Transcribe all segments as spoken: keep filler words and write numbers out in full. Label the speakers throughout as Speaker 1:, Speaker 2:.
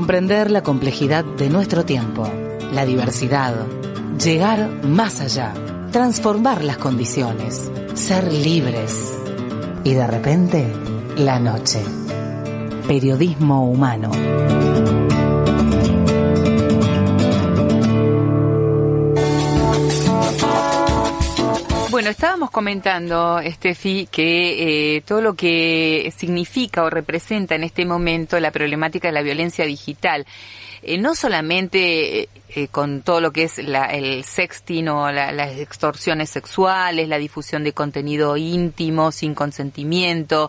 Speaker 1: comprender la complejidad de nuestro tiempo, la diversidad, llegar más allá, transformar las condiciones, ser libres. Y de repente, la noche. Periodismo humano.
Speaker 2: Bueno, estábamos comentando, Estefi, que eh, todo lo que significa o representa en este momento la problemática de la violencia digital, eh, no solamente eh, con todo lo que es la, el sexting o la, las extorsiones sexuales, la difusión de contenido íntimo sin consentimiento,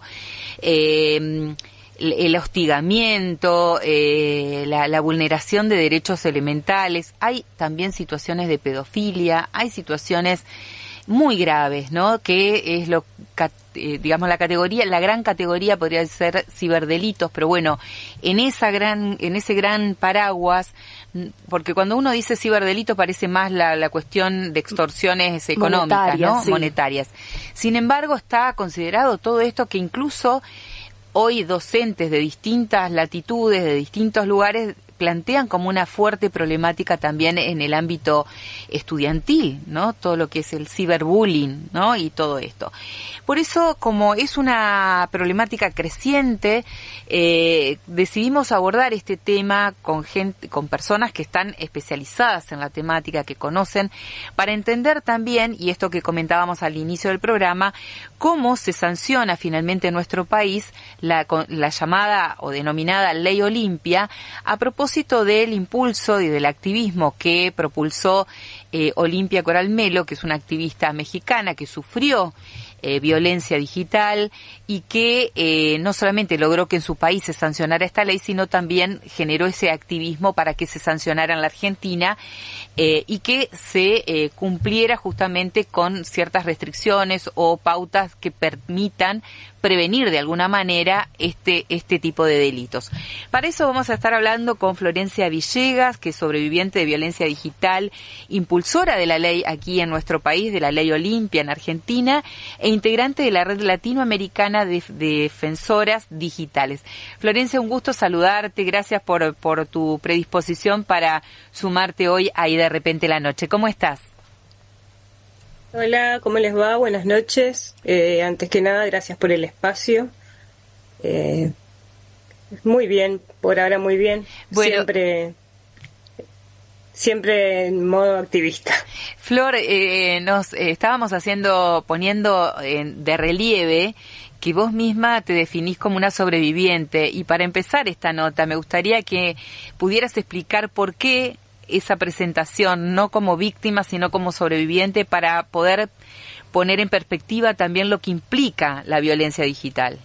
Speaker 2: eh, el hostigamiento, eh, la, la vulneración de derechos elementales, hay también situaciones de pedofilia, hay situaciones muy graves, ¿no? Que es lo, eh, digamos, la categoría, la gran categoría podría ser ciberdelitos, pero bueno, en esa gran, en ese gran paraguas, porque cuando uno dice ciberdelito parece más la, la cuestión de extorsiones económicas,
Speaker 3: monetarias,
Speaker 2: ¿no?
Speaker 3: Sí.
Speaker 2: Monetarias. Sin embargo, está considerado todo esto que incluso hoy docentes de distintas latitudes, de distintos lugares, plantean como una fuerte problemática también en el ámbito estudiantil, ¿no? Todo lo que es el ciberbullying, ¿no? Y todo esto. Por eso, como es una problemática creciente, eh, decidimos abordar este tema con gente, con personas que están especializadas en la temática, que conocen, para entender también, y esto que comentábamos al inicio del programa, cómo se sanciona finalmente en nuestro país la, la llamada o denominada Ley Olimpia, a propósito del impulso y del activismo que propulsó eh, Olimpia Coral Melo, que es una activista mexicana que sufrió eh, violencia digital y que eh, no solamente logró que en su país se sancionara esta ley, sino también generó ese activismo para que se sancionara en la Argentina eh, y que se eh, cumpliera justamente con ciertas restricciones o pautas que permitan prevenir de alguna manera este este tipo de delitos. Para eso vamos a estar hablando con Florencia Villegas, que es sobreviviente de violencia digital, impulsora de la ley aquí en nuestro país, de la Ley Olimpia en Argentina, e integrante de la Red Latinoamericana de, de Defensoras Digitales. Florencia, un gusto saludarte, gracias por, por tu predisposición para sumarte hoy a Y de repente la noche. ¿Cómo estás?
Speaker 4: Hola, ¿cómo les va? Buenas noches. Eh, antes que nada, gracias por el espacio. Eh, muy bien, por ahora muy bien. Bueno, siempre, siempre en modo activista.
Speaker 2: Flor, eh, nos eh, estábamos haciendo, poniendo eh, de relieve que vos misma te definís como una sobreviviente, y para empezar esta nota me gustaría que pudieras explicar por qué esa presentación, no como víctima, sino como sobreviviente, para poder poner en perspectiva también lo que implica la violencia digital.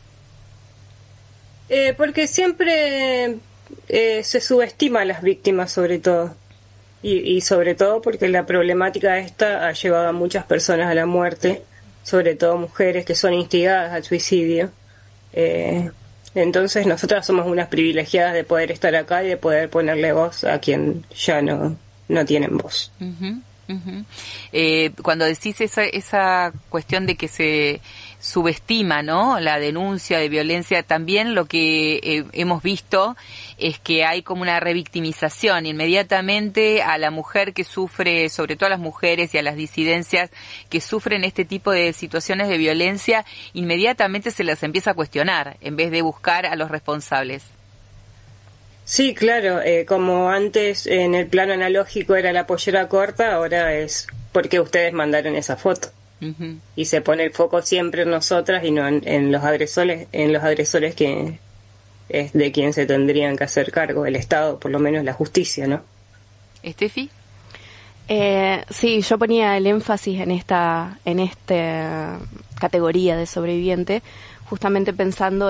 Speaker 4: Eh, porque siempre eh, se subestima a las víctimas, sobre todo. Y, y sobre todo porque la problemática esta ha llevado a muchas personas a la muerte, sobre todo mujeres que son instigadas al suicidio. Eh, Entonces nosotras somos unas privilegiadas de poder estar acá y de poder ponerle voz a quien ya no, no tienen voz.
Speaker 2: Uh-huh, uh-huh. Eh, cuando decís esa, esa cuestión de que se subestima, ¿no?, la denuncia de violencia, también lo que eh, hemos visto es que hay como una revictimización inmediatamente a la mujer que sufre, sobre todo a las mujeres y a las disidencias que sufren este tipo de situaciones de violencia, inmediatamente se las empieza a cuestionar en vez de buscar a los responsables.
Speaker 4: Sí, claro, eh, como antes en el plano analógico era la pollera corta, ahora es porque ustedes mandaron esa foto. Uh-huh. Y se pone el foco siempre en nosotras y no en, en los agresores, en los agresores que es de quien se tendrían que hacer cargo, el Estado, por lo menos la justicia, ¿no?
Speaker 2: ¿Estefi?
Speaker 3: Eh, sí, yo ponía el énfasis en esta, en esta categoría de sobreviviente, justamente pensando